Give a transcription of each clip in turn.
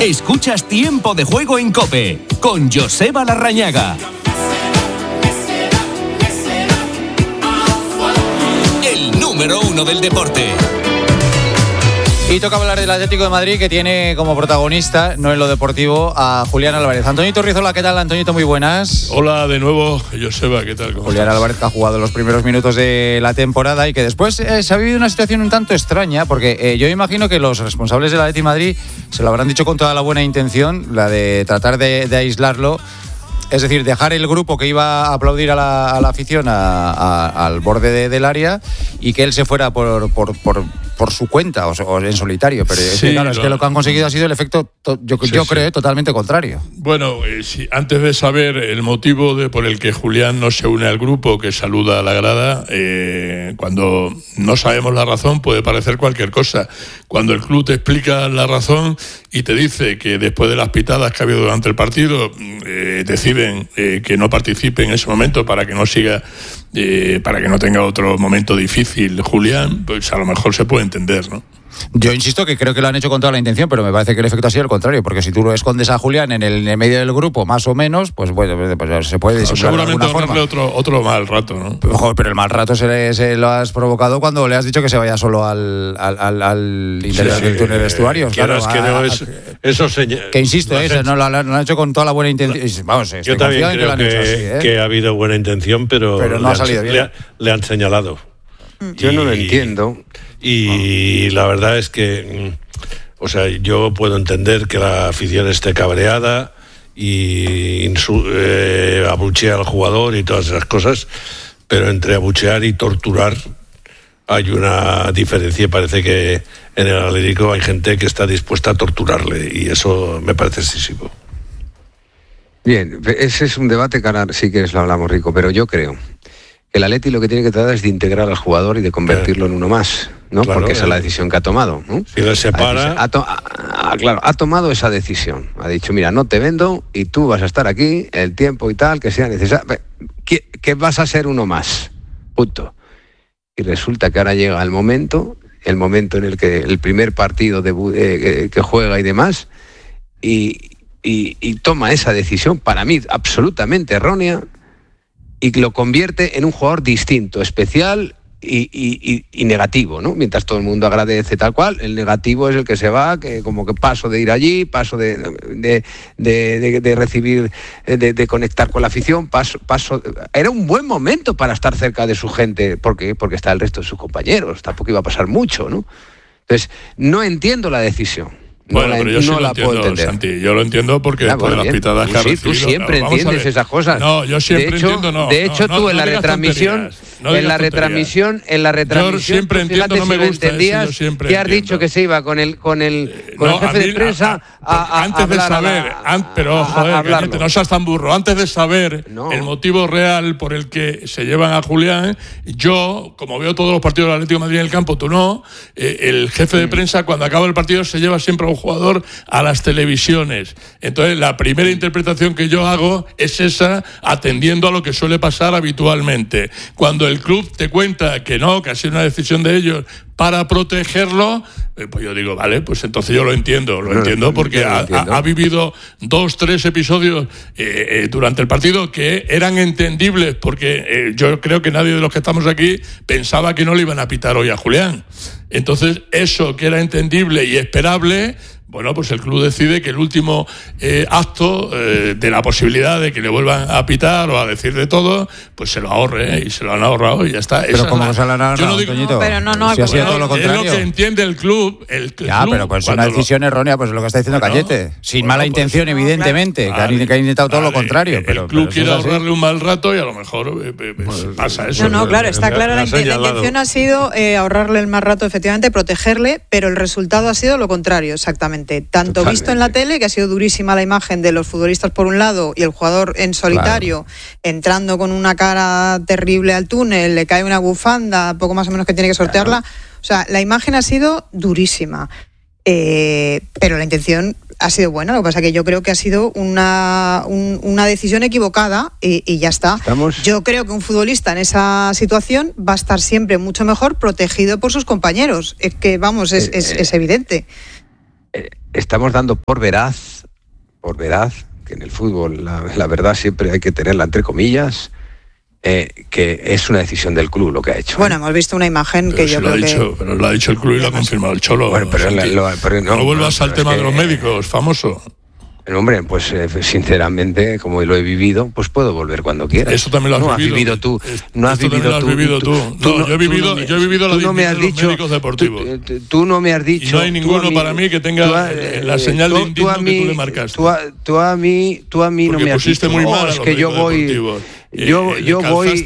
Escuchas Tiempo de Juego en COPE con Joseba Larrañaga. El número 1 del deporte. Y toca hablar del Atlético de Madrid, que tiene como protagonista, no en lo deportivo, a Julián Álvarez. Antoñito Rizola, ¿qué tal, Antoñito? Muy buenas. Hola de nuevo, Joseba, ¿qué tal? Julián Álvarez, que ha jugado los primeros minutos de la temporada y que después se ha vivido una situación un tanto extraña, porque yo imagino que los responsables del Atlético de Madrid se lo habrán dicho con toda la buena intención, la de tratar de aislarlo. Es decir, dejar el grupo que iba a aplaudir a la afición al borde del área y que él se fuera por su cuenta o en solitario. Pero sí, claro, es que lo que han conseguido ha sido el efecto, yo creo, totalmente contrario. Bueno, antes de saber el motivo por el que Julián no se une al grupo, que saluda a la grada, cuando no sabemos la razón puede parecer cualquier cosa. Cuando el club te explica la razón y te dice que después de las pitadas que ha habido durante el partido, deciden que no participe en ese momento para que no siga, para que no tenga otro momento difícil Julián, pues a lo mejor se puede entender, ¿no? Yo insisto que creo que lo han hecho con toda la intención, pero me parece que el efecto ha sido el contrario, porque si tú lo escondes a Julián en el medio del grupo, más o menos, pues bueno, pues se puede disimular de alguna forma. Seguramente otro mal rato, ¿no? Pero el mal rato se lo has provocado cuando le has dicho que se vaya solo al interior del túnel de vestuarios. Claro, es que no es eso que insisto, no lo han hecho con toda la buena intención. Vamos, yo también creo que ha habido buena intención, pero no ha salido bien. Le han señalado. Yo no lo entiendo. Y la verdad es que, yo puedo entender que la afición esté cabreada y abuchea al jugador y todas esas cosas, pero entre abuchear y torturar hay una diferencia y parece que en el Atlético hay gente que está dispuesta a torturarle y eso me parece excesivo. Bien, ese es un debate que ahora si quieres lo hablamos, Rico, pero yo creo que el Atleti lo que tiene que tratar es de integrar al jugador y de convertirlo en uno más, ¿no? Claro, porque esa es la decisión que ha tomado, ¿no? Si le separa... ha tomado esa decisión. Ha dicho, mira, no te vendo y tú vas a estar aquí el tiempo y tal que sea necesario. Que vas a ser uno más, punto. Y resulta que ahora llega el momento en el que el primer partido que juega y demás, y toma esa decisión, para mí absolutamente errónea, y lo convierte en un jugador distinto, especial y negativo, ¿no? Mientras todo el mundo agradece tal cual, el negativo es el que se va, que como que paso de ir allí, paso de recibir, de conectar con la afición, paso. Era un buen momento para estar cerca de su gente, porque está el resto de sus compañeros, tampoco iba a pasar mucho, ¿no? Entonces, no entiendo la decisión. Bueno, pero yo sí lo entiendo, Santi. Yo lo entiendo porque después de las pitadas que ha recibido... Tú siempre entiendes esas cosas. No, yo siempre entiendo, no. De hecho, tú en la retransmisión... En la retransmisión, yo siempre entiendo, no me gusta. Entendías que has dicho que se iba con el jefe de prensa antes de saber, pero joder, no seas tan burro. Antes de saber el motivo real por el que se llevan a Julián, yo, como veo todos los partidos del Atlético de Madrid en el campo, tú no, el jefe de prensa cuando acaba el partido se lleva siempre a un jugador a las televisiones. Entonces, la primera interpretación que yo hago es esa, atendiendo a lo que suele pasar habitualmente. Cuando el club te cuenta que no, que ha sido una decisión de ellos para protegerlo, pues yo digo, vale, pues entonces yo lo entiendo porque ha vivido 2-3 episodios durante el partido que eran entendibles, porque yo creo que nadie de los que estamos aquí pensaba que no le iban a pitar hoy a Julián. Entonces, eso que era entendible y esperable, bueno, pues el club decide que el último acto de la posibilidad de que le vuelvan a pitar o a decir de todo, pues se lo ahorre, y se lo han ahorrado y ya está. Pero como no se lo han ahorrado, yo no digo, Toñito, pero no, si ha sido todo lo contrario. Es lo que entiende el club. Pero pues es una decisión errónea, pues es lo que está diciendo Cañete. Sin mala intención, evidentemente, que ha intentado todo lo contrario. El club quiere ahorrarle un mal rato y a lo mejor pasa eso. No, claro, está clara la intención ha sido ahorrarle el mal rato, efectivamente, protegerle, pero el resultado ha sido lo contrario, exactamente. Tanto totalmente. Visto en la tele, que ha sido durísima la imagen de los futbolistas por un lado y el jugador en solitario, entrando con una cara terrible al túnel, le cae una bufanda, poco más o menos que tiene que sortearla. O sea, la imagen ha sido durísima, pero la intención ha sido buena. Lo que pasa es que yo creo que ha sido una decisión equivocada y ya está. Yo creo que un futbolista en esa situación va a estar siempre mucho mejor protegido por sus compañeros. Es que, vamos, es evidente. estamos dando por veraz, que en el fútbol la verdad siempre hay que tenerla entre comillas, que es una decisión del club lo que ha hecho. Bueno, hemos visto una imagen pero que yo creo que... Pero lo ha dicho el club y lo ha confirmado el Cholo. Bueno, pero no vuelvas al tema de los médicos, famoso. Hombre, pues sinceramente, como lo he vivido, pues puedo volver cuando quiera. Eso también lo has vivido tú. No has vivido tú. No, yo he vivido la división de los médicos deportivos. Tú no me has dicho. Y no hay ninguno para mí que tenga la señal de indigno que tú le marcaste. Tú a mí no me has dicho. Pusiste muy mal es que yo voy. Yo voy.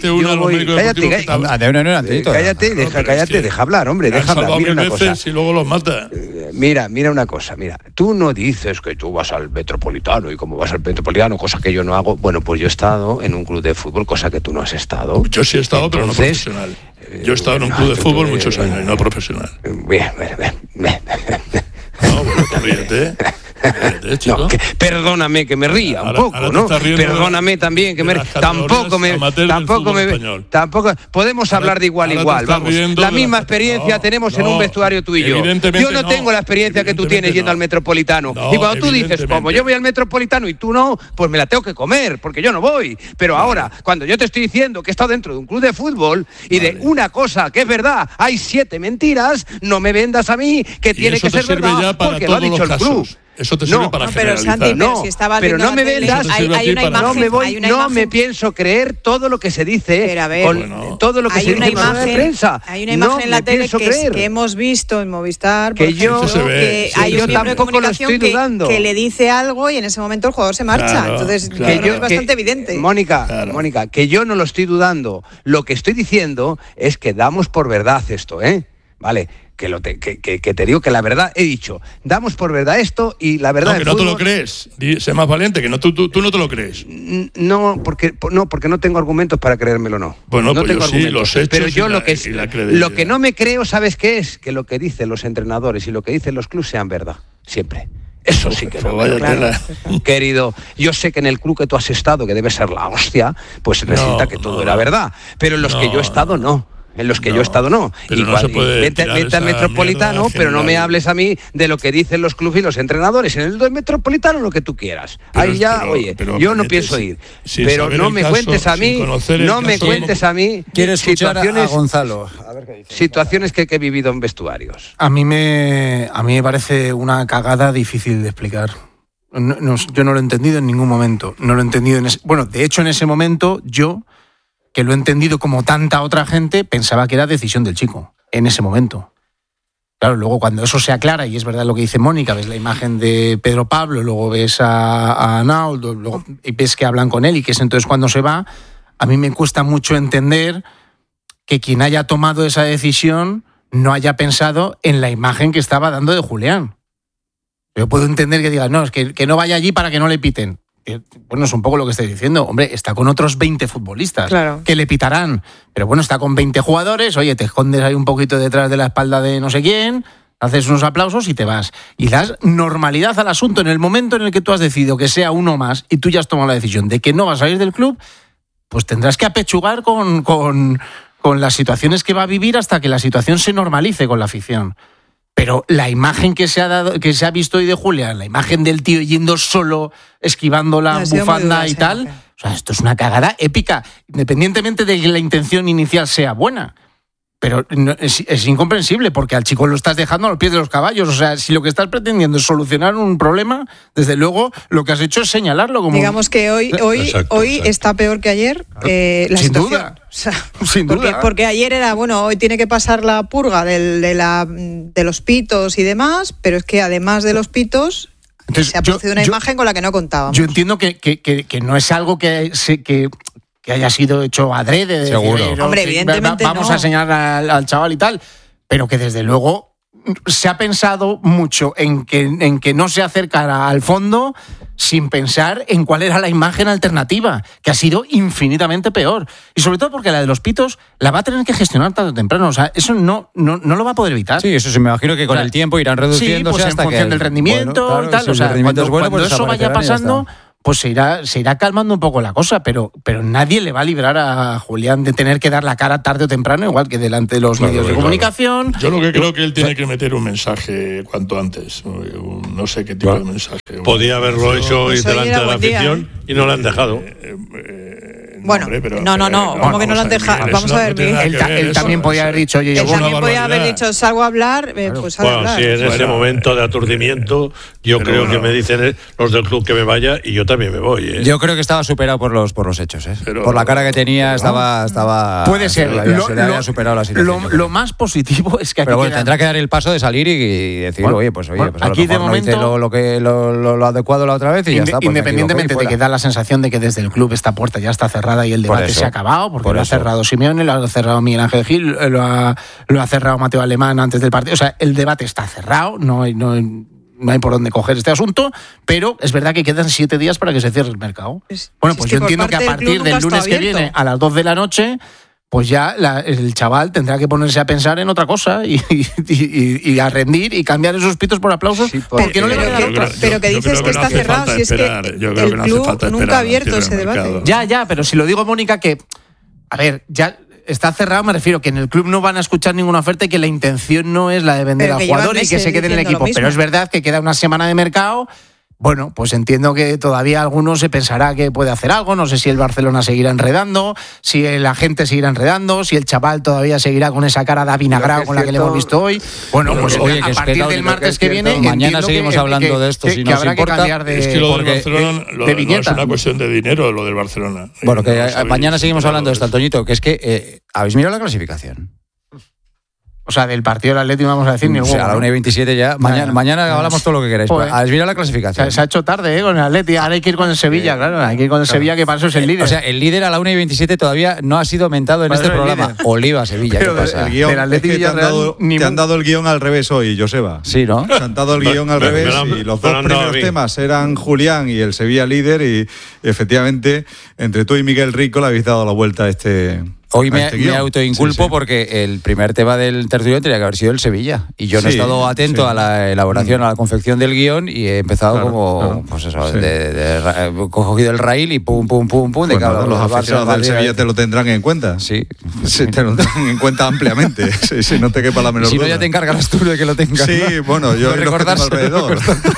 Cállate, deja hablar, hombre, deja hablar. Mira una cosa. Y luego los mata. Mira una cosa, tú no dices que tú vas al Metropolitano y como vas al Metropolitano, cosa que yo no hago. Bueno, pues yo he estado en un club de fútbol, cosa que tú no has estado. Yo sí he estado, pero no profesional. Yo he estado en un club de fútbol muchos años y no profesional. Bien. No, bueno, ríete. No, perdóname que me ría un poco, ¿no? Perdóname también que me tampoco podemos hablar de igual a igual, vamos. La misma experiencia tenemos en un vestuario tú y yo. Yo no tengo la experiencia que tú tienes yendo al Metropolitano. Y cuando tú dices, como yo voy al Metropolitano y tú no, pues me la tengo que comer, porque yo no voy. Pero ahora, cuando yo te estoy diciendo que he estado dentro de un club de fútbol y de una cosa que es verdad, hay 7 mentiras, no me vendas a mí que tiene que ser verdad porque lo ha dicho el club. Eso te sirve para generalizar. Pero Santi, pero si estabas pero no me vendas, hay una imagen, no me pienso creer todo lo que se dice, pero a ver, todo lo que se dice en la prensa. Hay una imagen en la tele que hemos visto en Movistar, que yo hay un miembro de comunicación que le dice algo y en ese momento el jugador se marcha. Entonces, es bastante evidente. Mónica, que yo no lo estoy dudando. Lo que estoy diciendo es que damos por verdad esto, ¿vale? Que te digo que la verdad, he dicho, damos por verdad esto y la verdad... No, que no te lo crees, sé más valiente, que no, tú no te lo crees. No, porque no tengo argumentos para creérmelo, no. Bueno, no pues tengo sí, los hechos pero yo lo que no me creo, ¿sabes qué es? Que lo que dicen los entrenadores y lo que dicen los clubes sean verdad, siempre. Eso sí que no. Claro. Querido, yo sé que en el club que tú has estado, que debe ser la hostia, pues resulta que todo era verdad, pero en los que yo he estado, no. En los que yo he estado no. Pero no se puede vete al Metropolitano, pero no me hables a mí de lo que dicen los clubes y los entrenadores. En el Metropolitano lo que tú quieras. Ahí ya, yo no pienso ir. Pero no me cuentes a mí, Quiero escuchar a Gonzalo. A ver qué dice. Situaciones que he vivido en vestuarios. A mí me parece una cagada difícil de explicar. Yo no lo he entendido en ningún momento. No lo he entendido de hecho en ese momento yo, que lo he entendido como tanta otra gente, pensaba que era decisión del chico, en ese momento. Claro, luego cuando eso se aclara, y es verdad lo que dice Mónica, ves la imagen de Pedro Pablo, luego ves a Naul, luego ves que hablan con él, y que es entonces cuando se va, a mí me cuesta mucho entender que quien haya tomado esa decisión no haya pensado en la imagen que estaba dando de Julián. Yo puedo entender que digas, no, es que no vaya allí para que no le piten. Bueno, es un poco lo que estoy diciendo. Hombre, está con otros 20 futbolistas que le pitarán. Pero bueno, está con 20 jugadores. Oye, te escondes ahí un poquito detrás de la espalda de no sé quién, haces unos aplausos y te vas. Y das normalidad al asunto. En el momento en el que tú has decidido que sea uno más y tú ya has tomado la decisión de que no vas a ir del club, pues tendrás que apechugar con las situaciones que va a vivir hasta que la situación se normalice con la afición. Pero la imagen que se ha visto hoy de Julián, la imagen del tío yendo solo, esquivando la bufanda y tal, o sea, esto es una cagada épica, independientemente de que la intención inicial sea buena. Pero es incomprensible, porque al chico lo estás dejando a los pies de los caballos. O sea, si lo que estás pretendiendo es solucionar un problema, desde luego lo que has hecho es señalarlo como... Digamos que hoy está peor que ayer. La sin duda. O sea, sin duda. Porque ayer era, hoy tiene que pasar la purga de los pitos y demás, pero es que además de los pitos... Entonces, se ha producido una imagen con la que no contábamos. Yo entiendo que no es algo que haya sido hecho adrede. Seguro. Hombre, evidentemente vamos a enseñar al chaval y tal, pero que desde luego se ha pensado mucho en que no se acercara al fondo sin pensar en cuál era la imagen alternativa, que ha sido infinitamente peor. Y sobre todo porque la de los pitos la va a tener que gestionar tarde o temprano. O sea, eso no lo va a poder evitar. Sí, eso se me imagino que con el tiempo irán reduciéndose pues hasta en función del rendimiento y tal. O sea, cuando eso vaya pasando... pues se irá calmando un poco la cosa, pero nadie le va a librar a Julián de tener que dar la cara tarde o temprano, igual que delante de los medios de comunicación. Yo lo que creo que él tiene que meter un mensaje cuanto antes, no sé qué tipo de mensaje. Podía haberlo hecho hoy delante de la afición y no lo han dejado. Bueno, no, ¿cómo que no lo han dejado? Vamos a ver, él también podía haber dicho, oye, él también podía haber dicho, salgo a hablar, pues salgo a hablar. Sí, en ese momento de aturdimiento, yo creo que me dicen los del club que me vaya y yo también me voy. Yo creo que estaba superado por los hechos, por la cara que tenía, estaba puede ser, se le había superado la situación. Lo más positivo es que aquí pero bueno, tendrá que dar el paso de salir y decir, oye, pues aquí de momento lo adecuado la otra vez y ya está. Independientemente de que da la sensación de que desde el club esta puerta ya está cerrada y el debate se ha acabado, porque lo ha cerrado Simeone, lo ha cerrado Miguel Ángel Gil, lo ha cerrado Mateo Alemán antes del partido. O sea, el debate está cerrado, no hay por dónde coger este asunto, pero es verdad que quedan 7 días para que se cierre el mercado. Bueno, pues yo entiendo que a partir del lunes que viene, a las 2 de la noche, pues ya el chaval tendrá que ponerse a pensar en otra cosa y a rendir y cambiar esos pitos por aplausos, porque no le va a quedar otra. Pero que dices que está cerrado, si es que el club nunca ha abierto ese debate. Ya, pero si lo digo, Mónica, que, a ver, ya está cerrado, me refiero que en el club no van a escuchar ninguna oferta y que la intención no es la de vender al jugador y que se quede en el equipo. Pero es verdad que queda una semana de mercado. Bueno, pues entiendo que todavía alguno se pensará que puede hacer algo. No sé si el Barcelona seguirá enredando, si el agente seguirá enredando, si el chaval todavía seguirá con esa cara de avinagrado con la que le hemos visto hoy. Bueno, pues oye, a partir del martes que viene, mañana seguimos hablando de esto. Si que habrá que cambiar de, es que lo del Barcelona de no es una cuestión de dinero, lo del Barcelona. Bueno, que mañana seguimos hablando de esto, Antoñito, que es que ¿habéis mirado la clasificación? O sea, del partido del Atlético vamos a decir ni o sea, a la 1:27 ya. Mañana hablamos todo lo que queráis. Habéis mirado la clasificación. Se ha hecho tarde con el Atlético. Ahora hay que ir con el Sevilla, claro. Hay que ir con el Sevilla, que para eso es el líder. O sea, el líder a la 1:27 todavía no ha sido aumentado en este programa. Oliva, Sevilla. ¿Qué pasa? El guión, es que te han dado el guión al revés hoy, Joseba. Sí, ¿no? Se han dado el guión al revés y los dos primeros temas eran Julián y el Sevilla líder y efectivamente entre tú y Miguel Rico le habéis dado la vuelta a este... Hoy me autoinculpo porque el primer tema del tertulión tenía que haber sido el Sevilla. Y yo no he estado atento a la elaboración, a la confección del guión y he empezado pues eso, cogido el raíl y pum, de cada los aficionados del Sevilla te lo tendrán en cuenta. Sí. Te lo tendrán en cuenta ampliamente. Sí, no te quepa la menor duda. Si no, ya te encargarás tú de que lo tengas. Sí, bueno, yo lo tengo alrededor.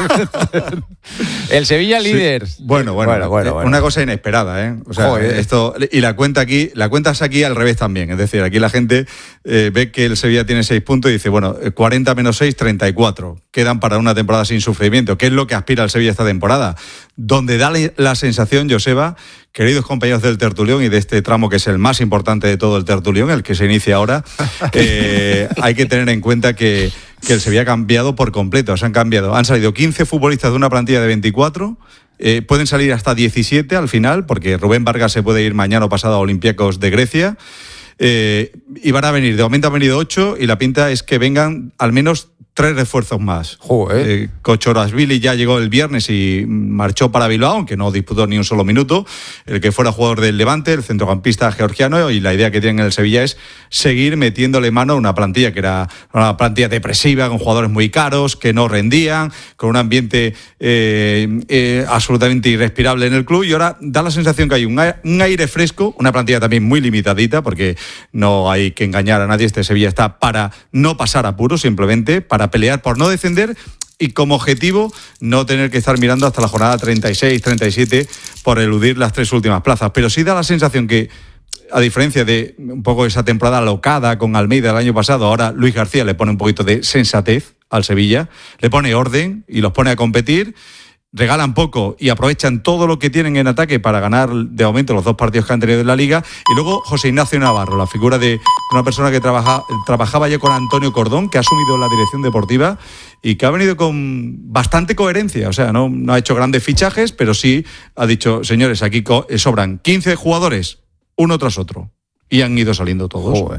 El Sevilla líder. Bueno. Una cosa inesperada, ¿eh? O sea, esto, y la cuentas aquí al revés también, es decir, aquí la gente ve que el Sevilla tiene 6 puntos y dice, bueno, 40 menos 6, 34, quedan para una temporada sin sufrimiento, que es lo que aspira el Sevilla esta temporada, donde da la sensación, Joseba, queridos compañeros del tertulión y de este tramo que es el más importante de todo el tertulión, el que se inicia ahora, hay que tener en cuenta que el Sevilla ha cambiado por completo, han salido 15 futbolistas de una plantilla de 24. Pueden salir hasta 17 al final, porque Rubén Vargas se puede ir mañana o pasado a Olympiacos de Grecia. Y van a venir, de momento han venido 8 y la pinta es que vengan al menos 3 refuerzos más. Kochorashvili ya llegó el viernes y marchó para Bilbao, aunque no disputó ni un solo minuto. El que fuera jugador del Levante, el centrocampista georgiano, y la idea que tienen en el Sevilla es seguir metiéndole mano a una plantilla que era una plantilla depresiva, con jugadores muy caros, que no rendían, con un ambiente absolutamente irrespirable en el club, y ahora da la sensación que hay un aire fresco, una plantilla también muy limitadita, porque no hay que engañar a nadie, este Sevilla está para no pasar apuros, simplemente para pelear por no descender y como objetivo no tener que estar mirando hasta la jornada 36, 37 por eludir las 3 últimas plazas. Pero sí da la sensación que, a diferencia de un poco esa temporada locada con Almeida el año pasado, ahora Luis García le pone un poquito de sensatez al Sevilla, le pone orden y los pone a competir. Regalan poco y aprovechan todo lo que tienen en ataque para ganar de momento los 2 partidos que han tenido en la Liga. Y luego José Ignacio Navarro, la figura de una persona que trabajaba ya con Antonio Cordón, que ha asumido la dirección deportiva y que ha venido con bastante coherencia. O sea, no ha hecho grandes fichajes, pero sí ha dicho, señores, aquí sobran 15 jugadores, uno tras otro. Y han ido saliendo todos.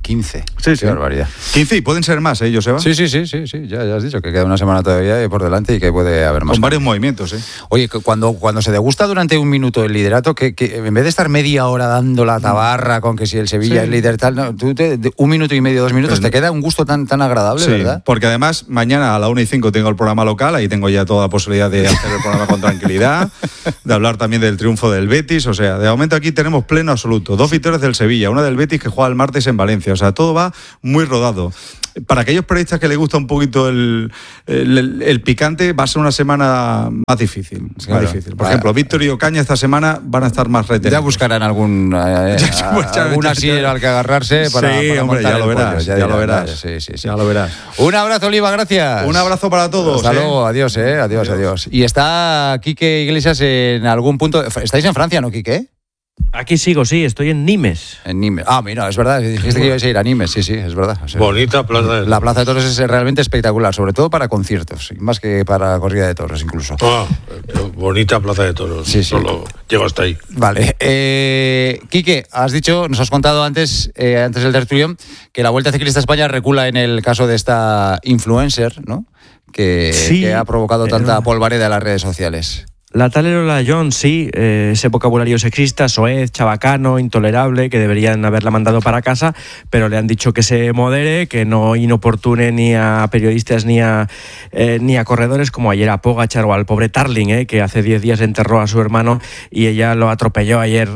15. Sí, Qué barbaridad. 15 y pueden ser más, Joseba. Sí. Ya has dicho que queda una semana todavía por delante y que puede haber más. Con varios movimientos, Oye, cuando se degusta durante un minuto el liderato, que en vez de estar media hora dando la tabarra con que si el Sevilla es líder tal, no, tú un minuto y medio, 2 minutos, te queda un gusto tan agradable, ¿verdad? Porque además mañana a la 1:05 tengo el programa local, ahí tengo ya toda la posibilidad de hacer el programa con tranquilidad, de hablar también del triunfo del Betis, o sea, de momento aquí tenemos pleno absoluto. 2 victorias del Sevilla, una del Betis que juega el martes en Valencia, o sea, todo va muy rodado. Para aquellos periodistas que les gusta un poquito el picante, va a ser una semana más difícil. Claro. Más difícil. Por ejemplo, Víctor y Ocaña esta semana van a estar más retenidos. Ya buscarán alguna sierra al que agarrarse para hombre, ya lo verás. Ya lo verás. Ya lo verás. Un abrazo, Oliva, gracias. Un abrazo para todos. Hasta luego, adiós. Y está Quique Iglesias en algún punto. ¿Estáis en Francia, no, Quique? Aquí sigo, sí, estoy en Nimes. En Nimes. Ah, mira, es verdad, dijiste que ibas a ir a Nimes, sí, es verdad. O sea, bonita plaza de toros. La plaza de toros es realmente espectacular, sobre todo para conciertos, más que para corrida de toros incluso. Bonita plaza de toros, solo llego hasta ahí. Vale. Quique, nos has contado antes del tertulión, que la Vuelta Ciclista a España recula en el caso de esta influencer, ¿no? Que ha provocado tanta polvareda en las redes sociales. La tal Lola Jones, sí, ese vocabulario sexista, soez, chabacano, intolerable, que deberían haberla mandado para casa, pero le han dicho que se modere, que no inoportune ni a periodistas ni a corredores, como ayer a Pogačar o al pobre Tarling, que hace 10 días enterró a su hermano y ella lo atropelló ayer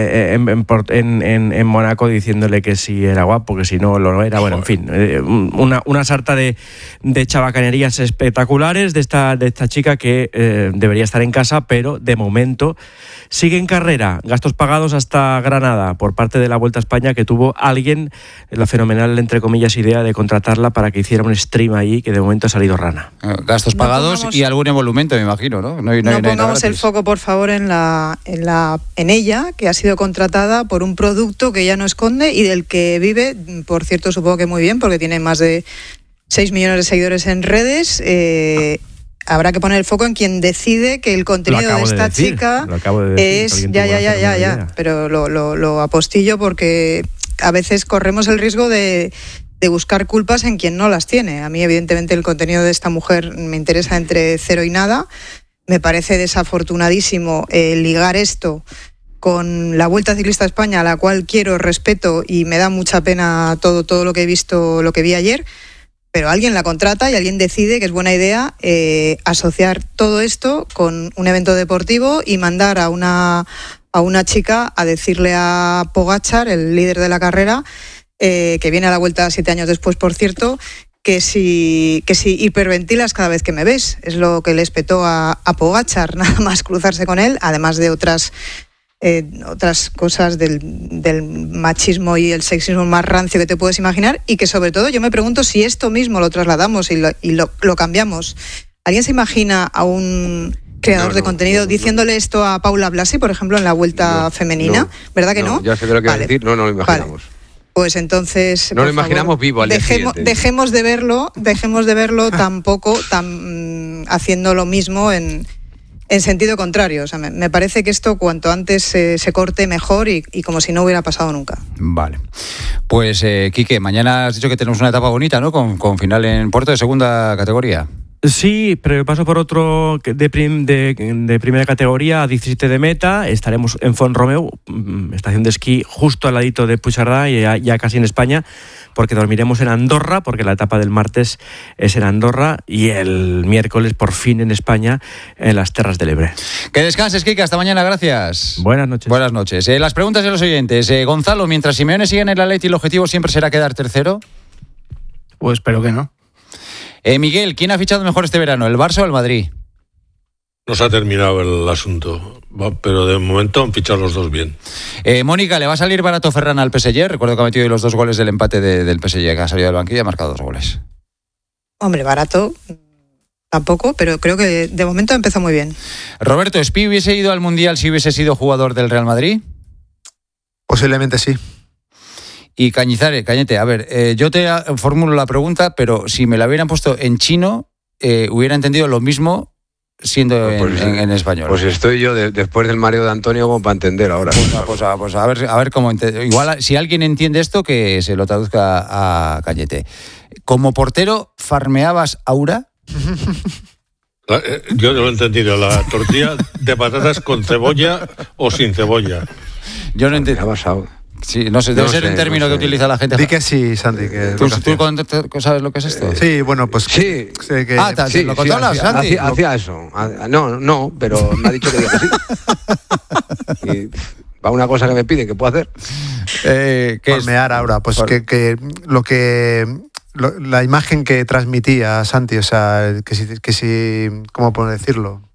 en Mónaco diciéndole que si era guapo, que si no lo era. Bueno, en fin, una sarta de chabacanerías espectaculares de esta chica que debería estar en casa, pero de momento sigue en carrera. Gastos pagados hasta Granada por parte de la Vuelta a España, que tuvo alguien la fenomenal, entre comillas, idea de contratarla para que hiciera un stream allí, que de momento ha salido rana. Gastos pagados y algún emolumento, me imagino, ¿no? No pongamos el foco, por favor, en ella, que ha sido contratada por un producto que ella no esconde y del que vive, por cierto, supongo que muy bien, porque tiene más de 6 millones de seguidores en redes. Habrá que poner el foco en quien decide que el contenido de esta chica es... Ya, pero lo apostillo porque a veces corremos el riesgo de buscar culpas en quien no las tiene. A mí, evidentemente, el contenido de esta mujer me interesa entre cero y nada. Me parece desafortunadísimo ligar esto con la Vuelta Ciclista a España, a la cual quiero, respeto y me da mucha pena todo lo que he visto, lo que vi ayer. Pero alguien la contrata y alguien decide que es buena idea asociar todo esto con un evento deportivo y mandar a una chica a decirle a Pogačar, el líder de la carrera, que viene a la Vuelta 7 años después, por cierto, que si hiperventilas cada vez que me ves. Es lo que le espetó a Pogačar, nada más cruzarse con él, además de otras cosas del machismo y el sexismo más rancio que te puedes imaginar, y que sobre todo yo me pregunto si esto mismo lo trasladamos y lo cambiamos. ¿Alguien se imagina a un creador de contenido diciéndole esto a Paula Blasi, por ejemplo, en la Vuelta femenina? ¿Verdad que no? Ya sé lo que va a decir, no lo imaginamos. Vale. Pues entonces, no lo imaginamos vivo al día siguiente. Dejemos de verlo tampoco haciendo lo mismo en sentido contrario. O sea, me parece que esto cuanto antes se corte mejor y como si no hubiera pasado nunca. Vale. Pues, Quique, mañana has dicho que tenemos una etapa bonita, ¿no? Con final en Puerto de segunda categoría. Sí, pero paso por otro de primera categoría, a 17 de meta. Estaremos en Font-Romeu, estación de esquí justo al ladito de Puigcerdà y ya casi en España, porque dormiremos en Andorra, porque la etapa del martes es en Andorra y el miércoles por fin en España, en las Terras del Ebre. Que descanses, Kike, hasta mañana, gracias. Buenas noches. Buenas noches. Las preguntas de los oyentes. Gonzalo, mientras Simeone siga en el Atleti, ¿el objetivo siempre será quedar tercero? Pues espero que no. Miguel, ¿quién ha fichado mejor este verano, el Barça o el Madrid? No se ha terminado el asunto, pero de momento han fichado los dos bien. Mónica, ¿le va a salir barato Ferran al PSG? Recuerdo que ha metido los 2 goles del empate del PSG, que ha salido del banquillo y ha marcado 2 goles. Hombre, barato tampoco, pero creo que de momento empezó muy bien. Roberto, ¿Spi hubiese ido al Mundial si hubiese sido jugador del Real Madrid? Posiblemente sí. Y Cañete, a ver, yo te formulo la pregunta, pero si me la hubieran puesto en chino, hubiera entendido lo mismo siendo en español. Pues estoy yo después del mareo de Antonio como para entender ahora. Pues a ver cómo igual si alguien entiende esto que se lo traduzca a Cañete. Como portero, ¿farmeabas Aura? Yo no lo he entendido. ¿La tortilla de patatas con cebolla o sin cebolla? Yo no entiendo. Sí, no sé, debe ser un término que utiliza la gente. Di que sí, Santi. Que ¿Tú sabes lo que es esto? Sí, bueno, pues... Sí. Sí, ¿lo controlas, Santi? Hacía eso. No, pero me ha dicho que diga que sí. Y va una cosa que me pide, ¿qué puedo hacer? ¿Qué farmear ahora? Pues la imagen que transmitía Santi, o sea, que si ¿cómo puedo decirlo?